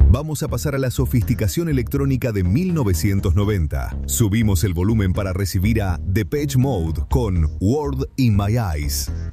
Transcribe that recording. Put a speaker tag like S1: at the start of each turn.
S1: Vamos a pasar a la sofisticación electrónica de 1990. Subimos el volumen para recibir a Depeche Mode con World in My Eyes.